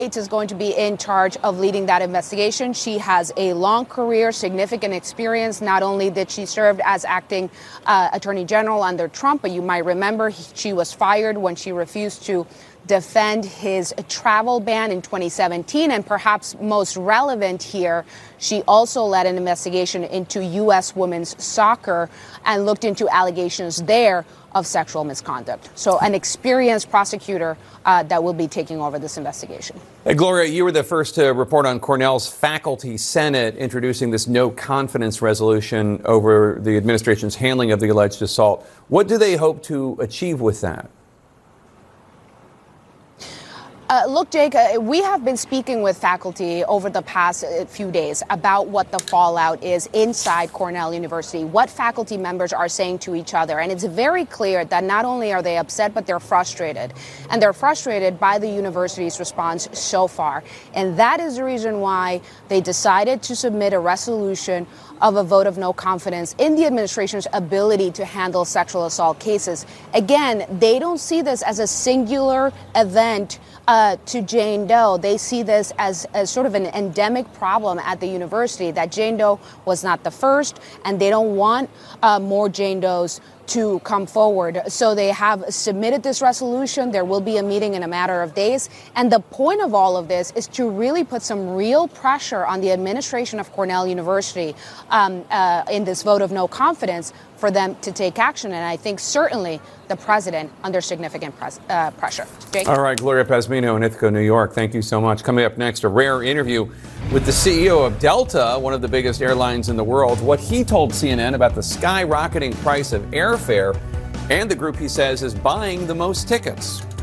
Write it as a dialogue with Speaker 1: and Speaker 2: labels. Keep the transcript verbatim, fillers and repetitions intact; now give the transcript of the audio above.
Speaker 1: is going to be in charge of leading that investigation. She has a long career, significant experience. Not only did she serve as acting uh, attorney general under Trump, but you might remember he, she was fired when she refused to defend his travel ban in twenty seventeen. And perhaps most relevant here, she also led an investigation into U S women's soccer and looked into allegations there of sexual misconduct. So an experienced prosecutor uh, that will be taking over this investigation.
Speaker 2: Hey, Gloria, you were the first to report on Cornell's faculty senate introducing this no confidence resolution over the administration's handling of the alleged assault. What do they hope to achieve with that?
Speaker 1: Uh, look, Jake, uh, we have been speaking with faculty over the past uh, few days about what the fallout is inside Cornell University, what faculty members are saying to each other. And it's very clear that not only are they upset, but they're frustrated. And they're frustrated by the university's response so far. And that is the reason why they decided to submit a resolution of a vote of no confidence in the administration's ability to handle sexual assault cases. Again, they don't see this as a singular event uh, to Jane Doe. They see this as, as sort of an endemic problem at the university, that Jane Doe was not the first, and they don't want uh, more Jane Does to come forward. So they have submitted this resolution. There will be a meeting in a matter of days. And the point of all of this is to really put some real pressure on the administration of Cornell University um, uh, in this vote of no confidence for them to take action. And I think certainly the president under significant pres- uh, pressure. Jake?
Speaker 2: All right, Gloria Pazmino in Ithaca, New York. Thank you so much. Coming up next, a rare interview with the C E O of Delta, one of the biggest airlines in the world, what he told C N N about the skyrocketing price of airfare and the group he says is buying the most tickets.